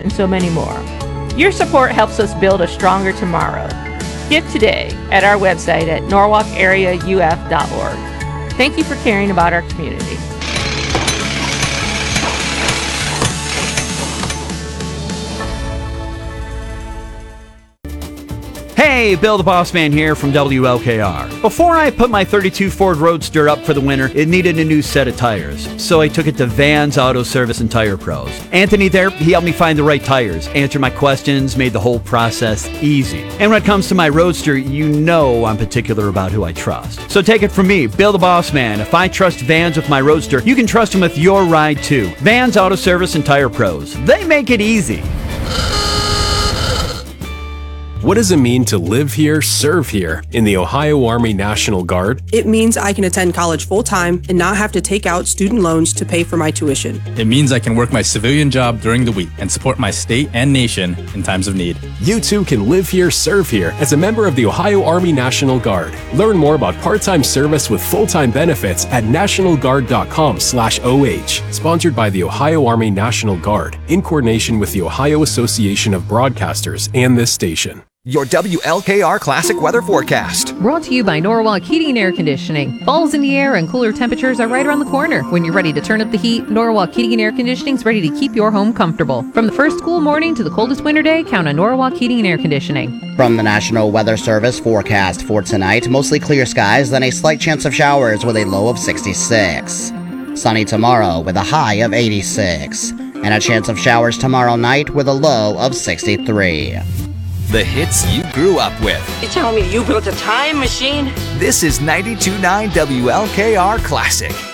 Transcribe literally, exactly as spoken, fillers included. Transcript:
and so many more. Your support helps us build a stronger tomorrow. Give today at our website at norwalk area u f dot org. Thank you for caring about our community. Hey, Bill the Boss Man here from W L K R. Before I put my thirty-two Ford Roadster up for the winter, it needed a new set of tires. So I took it to Vans Auto Service and Tire Pros. Anthony there, he helped me find the right tires, answered my questions, made the whole process easy. And when it comes to my Roadster, you know I'm particular about who I trust. So take it from me, Bill the Boss Man. If I trust Vans with my Roadster, you can trust them with your ride too. Vans Auto Service and Tire Pros. They make it easy. What does it mean to live here, serve here in the Ohio Army National Guard? It means I can attend college full-time and not have to take out student loans to pay for my tuition. It means I can work my civilian job during the week and support my state and nation in times of need. You too can live here, serve here as a member of the Ohio Army National Guard. Learn more about part-time service with full-time benefits at national guard dot com slash O H. Sponsored by the Ohio Army National Guard in coordination with the Ohio Association of Broadcasters and this station. Your W L K R Classic Weather Forecast. Brought to you by Norwalk Heating and Air Conditioning. Fall's in the air and cooler temperatures are right around the corner. When you're ready to turn up the heat, Norwalk Heating and Air Conditioning is ready to keep your home comfortable. From the first cool morning to the coldest winter day, count on Norwalk Heating and Air Conditioning. From the National Weather Service forecast for tonight, mostly clear skies, then a slight chance of showers with a low of sixty-six. Sunny tomorrow with a high of eighty-six. And a chance of showers tomorrow night with a low of sixty-three. The hits you grew up with. You telling me you built a time machine? This is ninety-two point nine W L K R Classic.